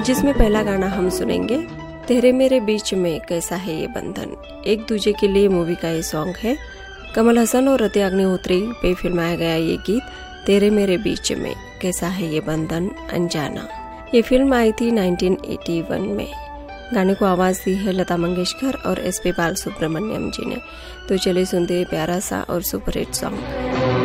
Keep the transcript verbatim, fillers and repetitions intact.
जिसमें पहला गाना हम सुनेंगे तेरे मेरे बीच में कैसा है ये बंधन। एक दूजे के लिए मूवी का ये सॉन्ग है। कमल हसन और रति अग्निहोत्री पे फिल्माया गया ये गीत तेरे मेरे बीच में कैसा है ये बंधन अनजाना। ये फिल्म आई थी उन्नीस सौ इक्यासी में। गाने को आवाज दी है लता मंगेशकर और एस पी बालसुब्रमण्यम जी ने। तो चलिए सुनते हैं प्यारा सा और सुपरहिट सॉन्ग।